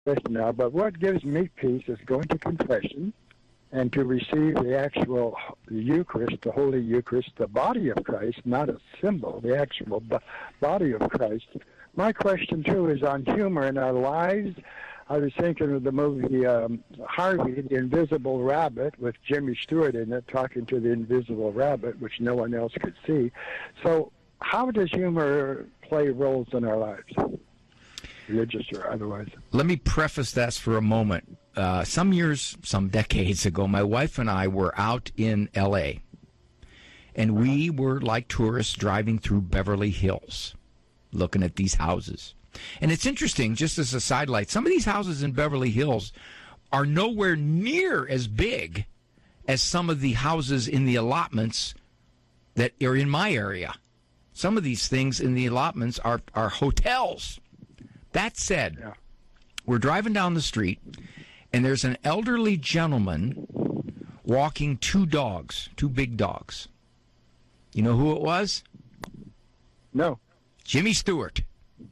now, but what gives me peace is going to confession and to receive the actual Eucharist, the Holy Eucharist, the body of Christ, not a symbol, the actual body of Christ. My question, too, is on humor in our lives. I was thinking of the movie Harvey, The Invisible Rabbit, with Jimmy Stewart in it, talking to the invisible rabbit, which no one else could see. So how does humor play roles in our lives, religious or otherwise? Let me preface this for a moment. Some decades ago, my wife and I were out in L.A., and we were like tourists driving through Beverly Hills, looking at these houses. And it's interesting, just as a sidelight, some of these houses in Beverly Hills are nowhere near as big as some of the houses in the allotments that are in my area. Some of these things in the allotments are hotels. That said, we're driving down the street, and there's an elderly gentleman walking two big dogs. You know who it was? No. Jimmy Stewart.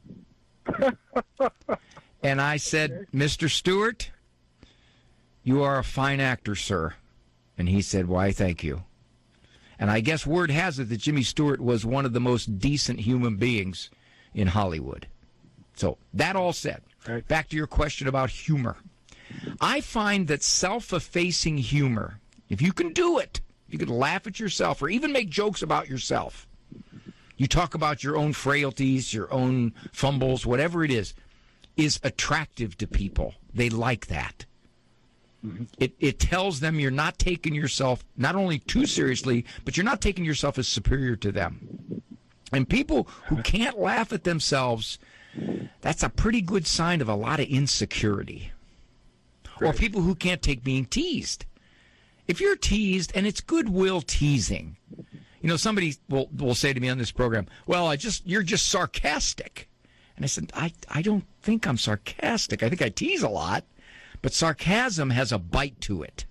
And I said, Mr. Stewart, you are a fine actor, sir. And he said, why, thank you. And I guess word has it that Jimmy Stewart was one of the most decent human beings in Hollywood. So that all said, back to your question about humor. I find that self-effacing humor, if you can do it, you can laugh at yourself or even make jokes about yourself. You talk about your own frailties, your own fumbles, whatever it is attractive to people. They like that. Mm-hmm. It tells them you're not taking yourself not only too seriously, but you're not taking yourself as superior to them. And people who can't laugh at themselves, that's a pretty good sign of a lot of insecurity. Right. Or people who can't take being teased. If you're teased, and it's goodwill teasing, you know, somebody will say to me on this program, well, you're just sarcastic. And I said, I don't think I'm sarcastic. I think I tease a lot, but sarcasm has a bite to it.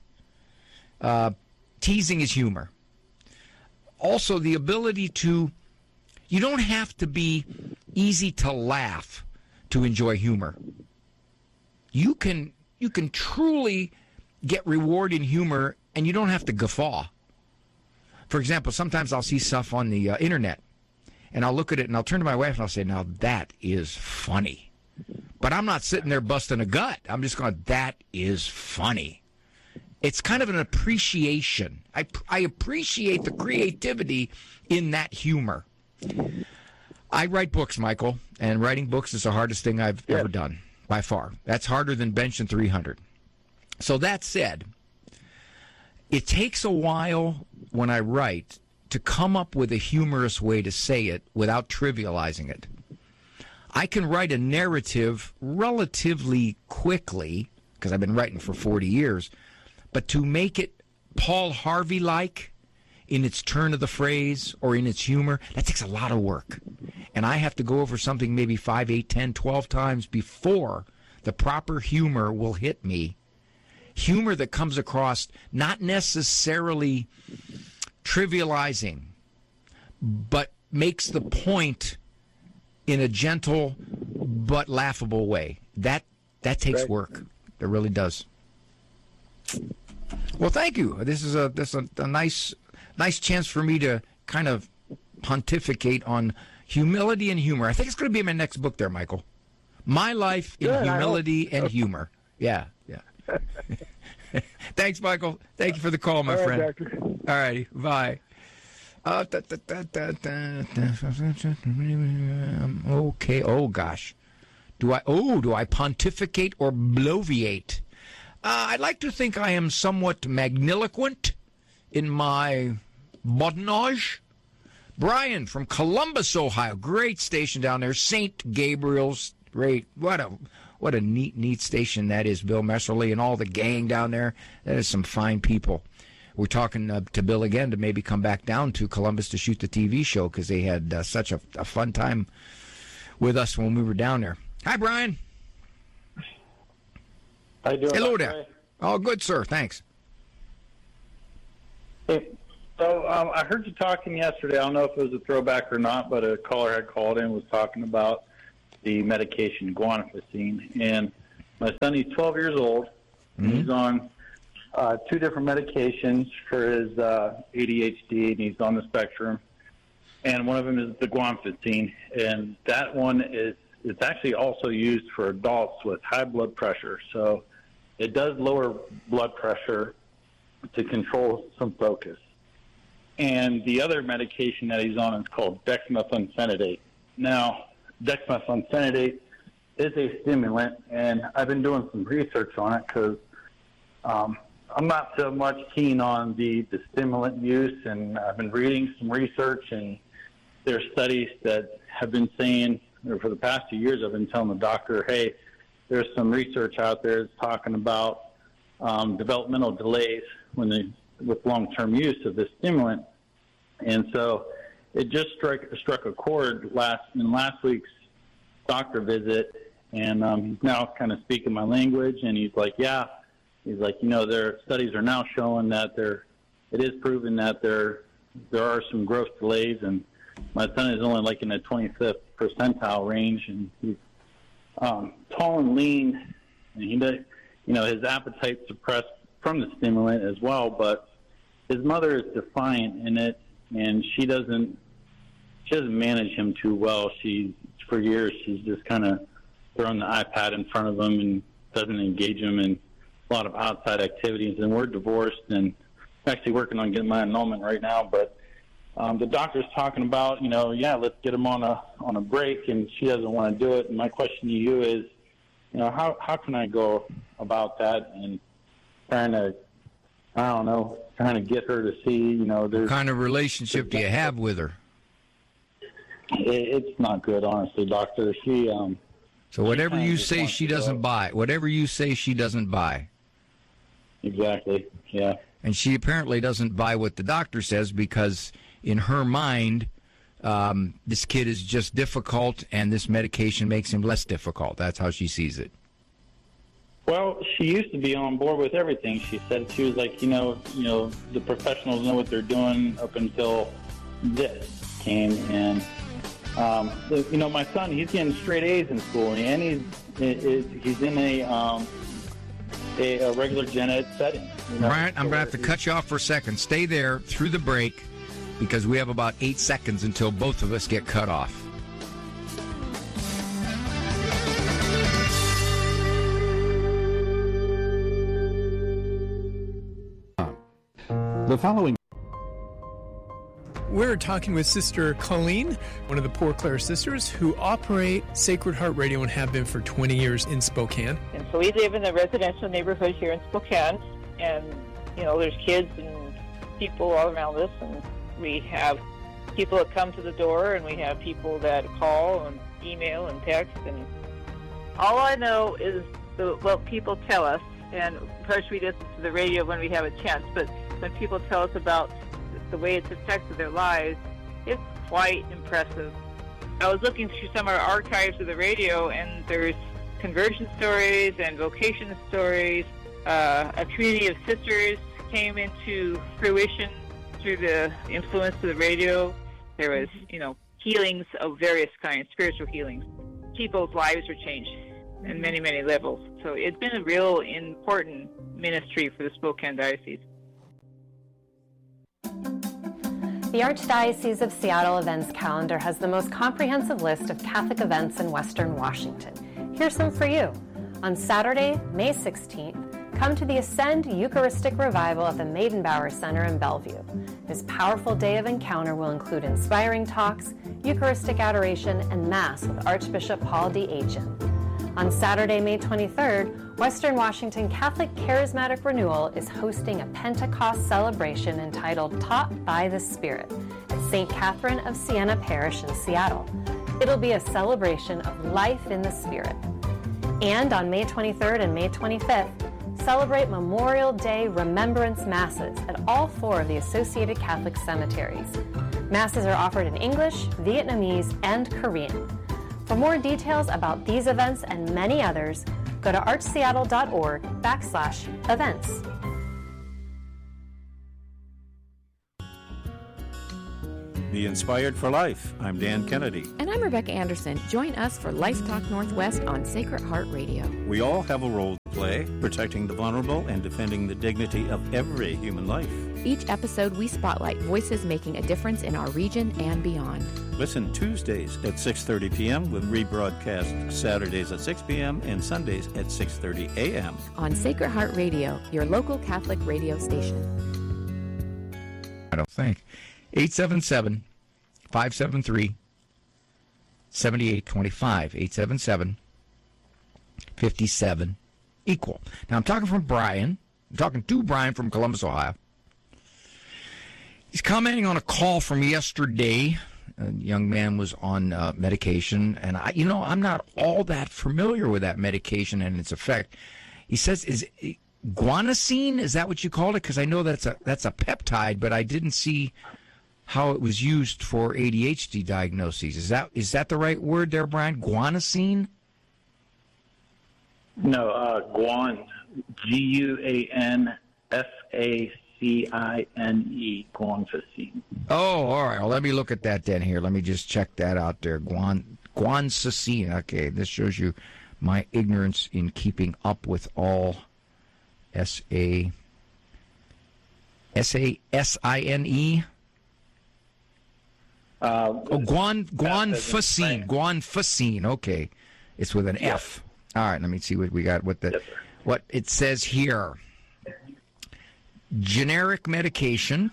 Teasing is humor. Also, the ability you don't have to be easy to laugh to enjoy humor. You can truly get reward in humor, and you don't have to guffaw. For example, sometimes I'll see stuff on the internet, and I'll look at it, and I'll turn to my wife, and I'll say, now that is funny. But I'm not sitting there busting a gut. I'm just going, that is funny. It's kind of an appreciation. I appreciate the creativity in that humor. I write books, Michael, and writing books is the hardest thing I've ever done, by far. That's harder than benching 300. So that said, it takes a while when I write to come up with a humorous way to say it without trivializing it. I can write a narrative relatively quickly, because I've been writing for 40 years, but to make it Paul Harvey-like in its turn of the phrase or in its humor, that takes a lot of work. And I have to go over something maybe 5, 8, 10, 12 times before the proper humor will hit me. Humor that comes across not necessarily trivializing, but makes the point in a gentle but laughable way. That takes work. It really does. Well, thank you. This is a nice chance for me to kind of pontificate on humility and humor. I think it's going to be my next book there, Michael. My Life in Humility and Humor. Yeah. Thanks, Michael. Thank you for the call, my friend. Doctor. All righty. Bye. Okay. Oh, gosh. Do I pontificate or bloviate? I'd like to think I am somewhat magniloquent in my badinage. Brian from Columbus, Ohio. Great station down there. St. Gabriel's. Great. What a neat station that is, Bill Messerly and all the gang down there. That is some fine people. We're talking to Bill again to maybe come back down to Columbus to shoot the TV show because they had such a fun time with us when we were down there. Hi, Brian. How you doing? Hello there. Oh, good, sir. Thanks. Hey, so I heard you talking yesterday. I don't know if it was a throwback or not, but a caller had called in and was talking about the medication guanfacine. And My son, he's 12 years old. Mm-hmm. He's on 2 different medications for his ADHD, and he's on the spectrum. And one of them is the guanfacine, and that one it's actually also used for adults with high blood pressure. So it does lower blood pressure to control some focus. And the other medication that he's on is called dexmethylphenidate. Now, dexmethylphenidate is a stimulant, and I've been doing some research on it because I'm not so much keen on the stimulant use, and I've been reading some research, and there are studies that have been saying, or for the past 2 years, I've been telling the doctor, hey, there's some research out there that's talking about developmental delays with long-term use of this stimulant. And so it just struck a chord in last week's doctor visit, and he's now kind of speaking my language, and he's like, their studies are now showing that it is proven that there are some growth delays, and my son is only like in the 25th percentile range, and he's tall and lean, and he does, his appetite's suppressed from the stimulant as well, but his mother is defiant in it, and she doesn't manage him too well. For years, she's just kind of thrown the iPad in front of him and doesn't engage him in a lot of outside activities, and we're divorced, and I'm actually working on getting my annulment right now, but the doctor's talking about, let's get him on a break, and she doesn't want to do it. And my question to you is, how can I go about that and trying to get her to see, what kind of relationship do you have with her? It's not good, honestly, doctor. So whatever you say she doesn't buy. Whatever you say she doesn't buy. Exactly, yeah. And she apparently doesn't buy what the doctor says because in her mind, this kid is just difficult and this medication makes him less difficult. That's how she sees it. Well, she used to be on board with everything. She said she was like, the professionals know what they're doing up until this came. And, my son, he's getting straight A's in school, and he's in a regular gen ed setting. Brian, I'm going to have to cut you off for a second. Stay there through the break because we have about 8 seconds until both of us get cut off. The following. We're talking with Sister Colleen, one of the Poor Clare sisters, who operate Sacred Heart Radio and have been for 20 years in Spokane. And so we live in a residential neighborhood here in Spokane, and, there's kids and people all around us, and we have people that come to the door, and we have people that call and email and text, and all I know is what people tell us, and of course we listen to the radio when we have a chance, but when people tell us about the way it's affected their lives, it's quite impressive. I was looking through some of our archives of the radio, and there's conversion stories and vocation stories. A community of sisters came into fruition through the influence of the radio. There was, healings of various kinds, spiritual healings. People's lives were changed in many, many levels. So it's been a real important ministry for the Spokane Diocese. The Archdiocese of Seattle events calendar has the most comprehensive list of Catholic events in Western Washington. Here's some for you. On Saturday, May 16th, come to the Ascend Eucharistic Revival at the Maidenbauer Center in Bellevue. This powerful day of encounter will include inspiring talks, Eucharistic adoration, and Mass with Archbishop Paul D. Aitchen. On Saturday, May 23rd, Western Washington Catholic Charismatic Renewal is hosting a Pentecost celebration entitled Taught by the Spirit at St. Catherine of Siena Parish in Seattle. It'll be a celebration of life in the Spirit. And on May 23rd and May 25th, celebrate Memorial Day Remembrance Masses at all 4 of the Associated Catholic cemeteries. Masses are offered in English, Vietnamese, and Korean. For more details about these events and many others, go to archseattle.org/events. Be inspired for life. I'm Dan Kennedy. And I'm Rebecca Anderson. Join us for Life Talk Northwest on Sacred Heart Radio. We all have a role to play, protecting the vulnerable and defending the dignity of every human life. Each episode, we spotlight voices making a difference in our region and beyond. Listen Tuesdays at 6:30 p.m. with rebroadcast Saturdays at 6 p.m. and Sundays at 6:30 a.m. on Sacred Heart Radio, your local Catholic radio station. I don't think. 877-573-7825. 877-57-EQUAL. Now, I'm talking from Brian. I'm talking to Brian from Columbus, Ohio. He's commenting on a call from yesterday. A young man was on medication, and I'm not all that familiar with that medication and its effect. He says, is guanosine, is that what you called it? Because I know that's a peptide, but I didn't see how it was used for ADHD diagnoses. Is that the right word there, Brian? Guanosine? No, guan, Guanfacine, guanfacine. Oh, all right. Well, let me look at that then here. Let me just check that out there. Guanfacine. Okay, this shows you my ignorance in keeping up with all S-A-S-I-N-E. Guanfacine. Guanfacine. Okay, it's with an F. All right. Let me see what we got. What it says here. Generic medication.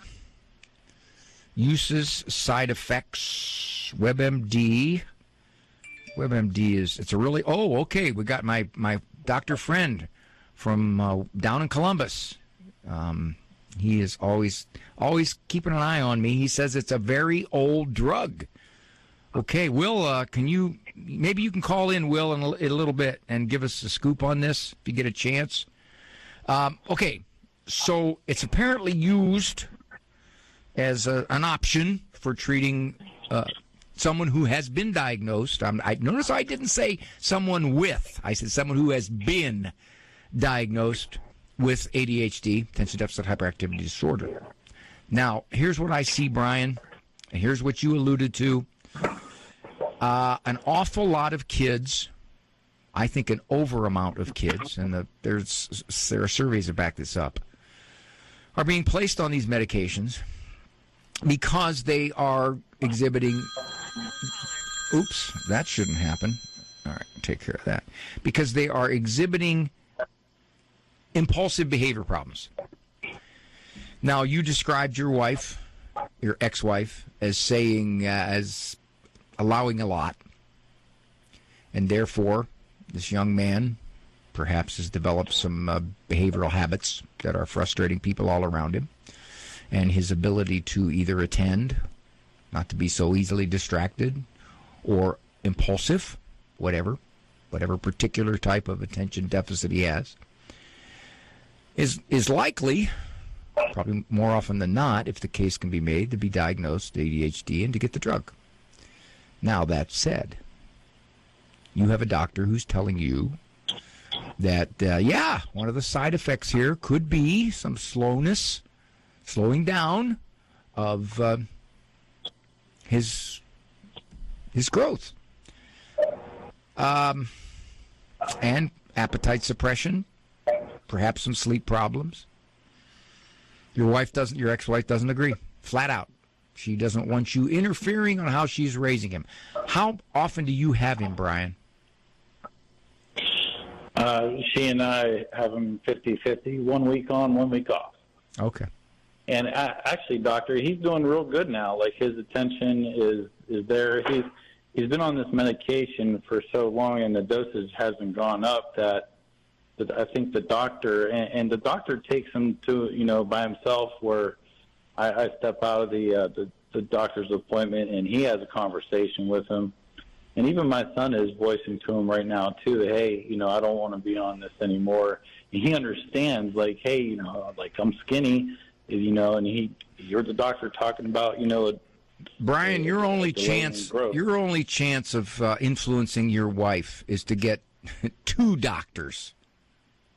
Uses, side effects. WebMD. WebMD it's a really. Oh, okay. We got my doctor friend from down in Columbus. He is always keeping an eye on me. He says it's a very old drug. Okay, Will, maybe you can call in, Will, in a little bit and give us a scoop on this if you get a chance. Okay, so it's apparently used as an option for treating someone who has been diagnosed. I notice I didn't say someone with. I said someone who has been diagnosed with ADHD, attention deficit hyperactivity disorder. Now, here's what I see, Brian. Here's what you alluded to. An awful lot of kids, I think an over amount of kids, and there are surveys that back this up, are being placed on these medications because they are exhibiting... Oops, that shouldn't happen. All right, take care of that. Because they are exhibiting impulsive behavior problems. Now, you described your wife, your ex-wife, as saying, as allowing a lot. And therefore, this young man perhaps has developed some behavioral habits that are frustrating people all around him. And his ability to either attend, not to be so easily distracted, or impulsive, whatever particular type of attention deficit he has, is likely, probably more often than not, if the case can be made, to be diagnosed ADHD and to get the drug. Now, that said, you have a doctor who's telling you that, one of the side effects here could be some slowing down of his growth. And appetite suppression, perhaps some sleep problems. Your ex-wife doesn't agree, flat out. She doesn't want you interfering on how she's raising him. How often do you have him, Brian? She and I have him 50-50, 1 week on, 1 week off. Okay. And actually, doctor, he's doing real good now. Like, his attention is there. He's been on this medication for so long, and the dosage hasn't gone up that I think the doctor, and the doctor takes him to, by himself, where I step out of the doctor's appointment, and he has a conversation with him. And even my son is voicing to him right now, too, that, hey, I don't want to be on this anymore. And he understands, like, hey, like, I'm skinny, and you're the doctor talking about, Brian, your only chance of influencing your wife is to get two doctors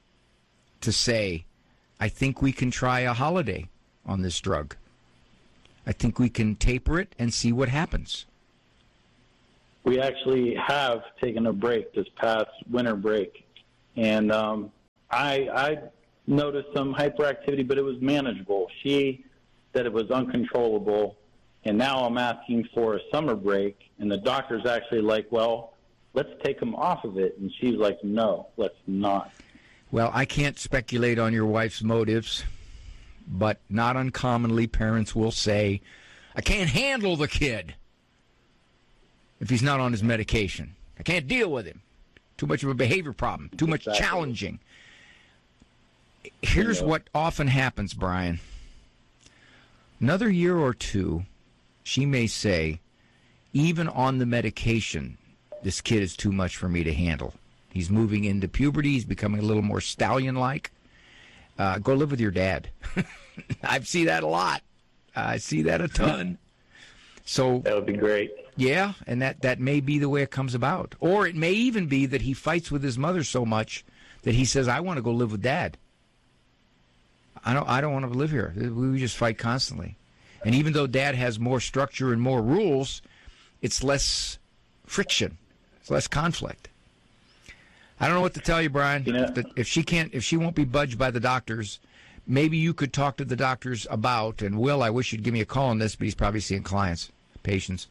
to say, I think we can try a holiday on this drug. I think we can taper it and see what happens. We actually have taken a break this past winter break, and I noticed some hyperactivity, but it was manageable. She said it was uncontrollable, and now I'm asking for a summer break, and the doctor's actually like, well, let's take him off of it. And she's like, no, let's not. Well, I can't speculate on your wife's motives, but not uncommonly parents will say, I can't handle the kid if he's not on his medication. I can't deal with him. Too much of a behavior problem. Too much challenging. Here's what often happens, Brian. Another year or two, she may say, even on the medication, this kid is too much for me to handle. He's moving into puberty. He's becoming a little more stallion-like. Go live with your dad. I see that a lot. I see that a ton. So that would be great. Yeah, and that may be the way it comes about. Or it may even be that he fights with his mother so much that he says, I want to go live with Dad. I don't want to live here. We just fight constantly. And even though Dad has more structure and more rules, it's less friction. It's less conflict. I don't know what to tell you, Brian. If she won't be budged by the doctors, maybe you could talk to the doctors about, and Will, I wish you'd give me a call on this, but he's probably seeing patients.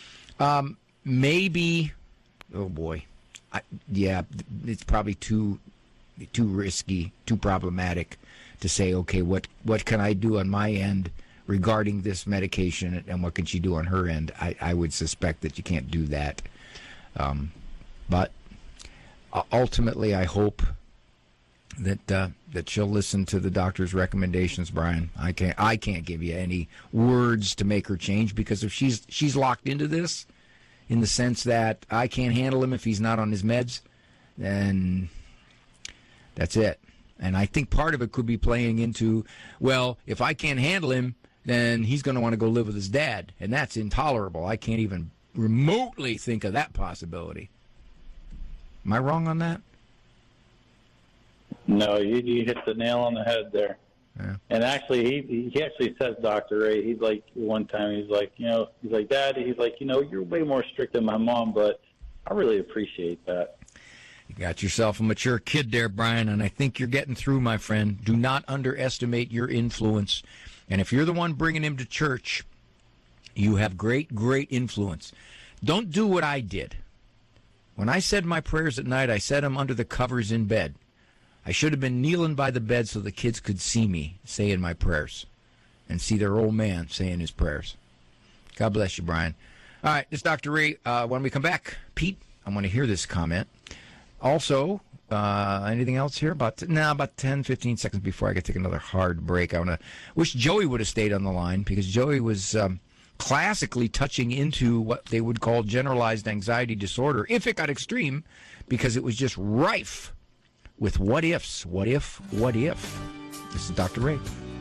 Maybe, oh boy, it's probably too risky, too problematic to say, okay, what can I do on my end regarding this medication, and what can she do on her end? I would suspect that you can't do that. But ultimately, I hope that she'll listen to the doctor's recommendations, Brian. I can't give you any words to make her change, because if she's locked into this, in the sense that I can't handle him if he's not on his meds, then that's it. And I think part of it could be playing into, well, if I can't handle him, then he's going to want to go live with his dad, and that's intolerable. I can't even remotely think of that possibility. Am I wrong on that? No, you hit the nail on the head there. Yeah. And actually, he actually says, Dr. Ray, he's like, one time, he's like, Dad, he's like, you're way more strict than my mom, but I really appreciate that. You got yourself a mature kid there, Brian, and I think you're getting through, my friend. Do not underestimate your influence. And if you're the one bringing him to church, you have great, great influence. Don't do what I did. When I said my prayers at night, I said them under the covers in bed. I should have been kneeling by the bed so the kids could see me saying my prayers and see their old man saying his prayers. God bless you, Brian. All right, this is Dr. Ray. When we come back, Pete, I want to hear this comment. Also, anything else here? About 10, 15 seconds before I get to take another hard break. I want to wish Joey would have stayed on the line, because Joey was classically touching into what they would call generalized anxiety disorder, if it got extreme, because it was just rife with what ifs. What if? What if? This is Dr. Ray.